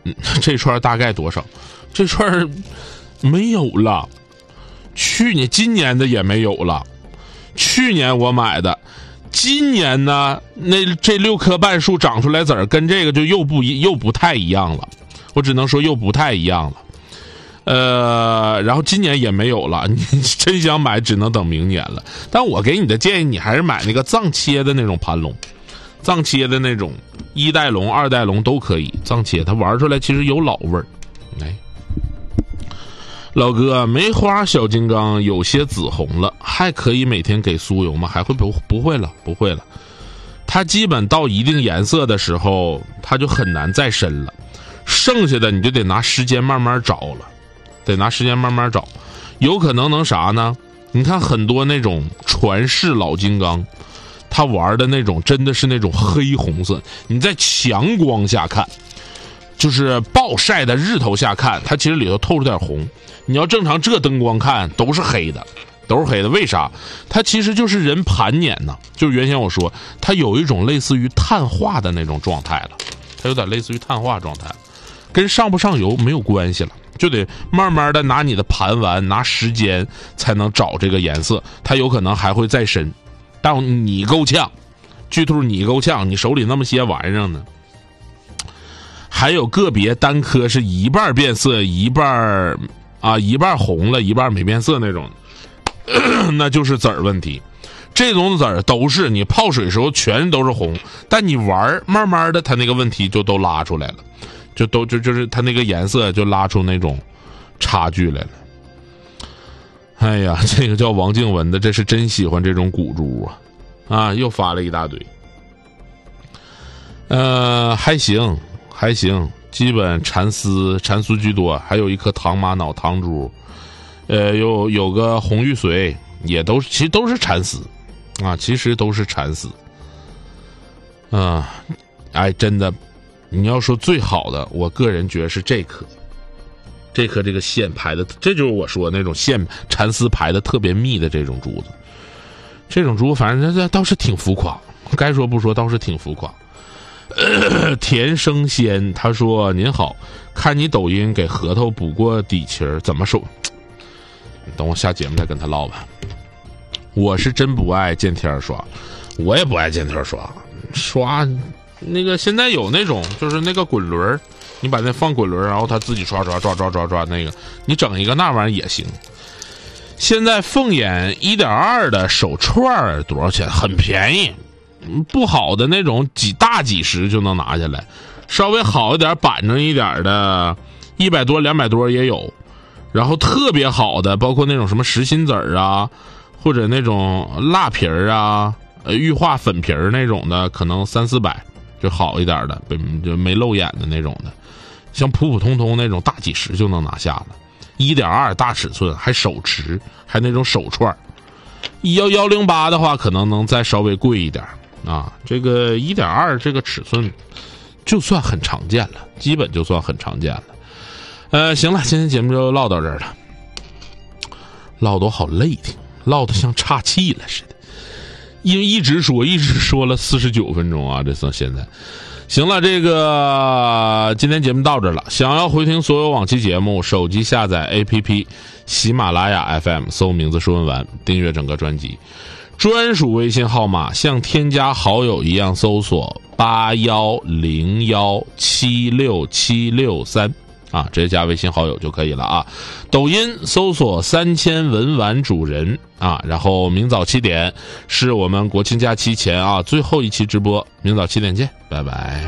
这串大概多少？这串没有了，今年的也没有了。去年我买的，今年呢，这6棵半树长出来籽儿，跟这个就又不太一样了。我只能说又不太一样了。然后今年也没有了，你真想买，只能等明年了。但我给你的建议，你还是买那个藏切的那种盘龙，藏切的那种1代龙、2代龙都可以。藏切它玩出来其实有老味儿。哎，老哥，梅花小金刚有些紫红了，还可以每天给酥油吗？还会不会了，不会了。它基本到一定颜色的时候，它就很难再深了。剩下的你就得拿时间慢慢找了，得拿时间慢慢找。有可能能啥呢？你看很多那种传世老金刚，他玩的那种真的是那种黑红色，你在强光下看，就是暴晒的日头下看，它其实里头透出点红。你要正常这灯光看都是黑的，都是黑的。为啥？它其实就是人盘年呢，就是原先我说它有一种类似于碳化的那种状态了，它有点类似于碳化状态，跟上不上油没有关系了，就得慢慢的拿你的盘玩，拿时间才能找这个颜色。它有可能还会再深，但你够呛，巨兔你够呛，你手里那么些玩意儿呢。还有个别单颗是一半变色，一半红了，一半没变色那种，那就是籽儿问题。这种籽儿都是你泡水时候全都是红，但你玩慢慢的它那个问题就都拉出来了，就是它那个颜色就拉出那种差距来了。哎呀，这个叫王静文的，这是真喜欢这种古珠啊！又发了一大堆。还行，基本蚕丝居多，还有一颗唐玛瑙唐珠，有个红玉髓，也都其实都是蚕丝啊，其实都是蚕丝。哎，真的，你要说最好的，我个人觉得是这颗这个线排的，这就是我说那种线蚕丝排的特别密的这种珠子。这种珠反正倒是挺浮夸，该说不说，倒是挺浮夸。田生仙他说：“您好，看你抖音给核桃补过底旗儿，怎么收？等我下节目再跟他唠吧。我是真不爱见天刷，我也不爱见天刷那个现在有那种就是那个滚轮，你把那放滚轮，然后他自己刷那个，你整一个那玩意儿也行。现在凤眼 1.2 的手串多少钱？很便宜。”不好的那种几十就能拿下来，稍微好一点板正一点的100多200多也有，然后特别好的包括那种什么实心子儿啊，或者那种蜡皮儿啊，玉化粉皮儿那种的，可能300-400就好一点的，就没露眼的那种的，像普通那种大几十就能拿下了。1.2 大尺寸，还手持，还那种手串。108的话，可能能再稍微贵一点。这个 1.2 这个尺寸就算很常见了，基本就算很常见了。行了，今天节目就唠到这儿了，唠得好累挺，唠得像岔气了似的，因为一直说了49分钟啊，这算现在。行了，这个今天节目到这儿了。想要回听所有往期节目，手机下载 APP 喜马拉雅 FM， 搜名字说文完，订阅整个专辑。专属微信号码像添加好友一样搜索8101767663直接加微信好友就可以了啊。抖音搜索3000文玩主人然后明早7点是我们国庆假期前最后一期直播，明早7点见，拜拜。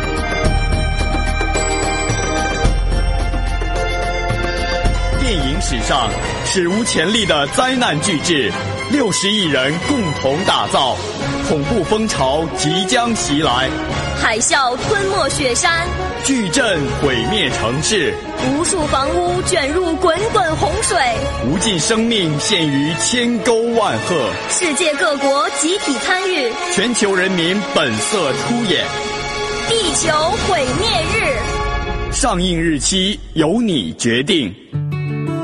电影史上史无前例的灾难巨制，60亿人共同打造，恐怖风潮即将袭来， 海啸吞没雪山， 巨震毁灭城市， 无数房屋卷入滚滚洪水， 无尽生命陷于千沟万壑， 世界各国集体参与， 全球人民本色出演， 地球毁灭日， 上映日期由你决定。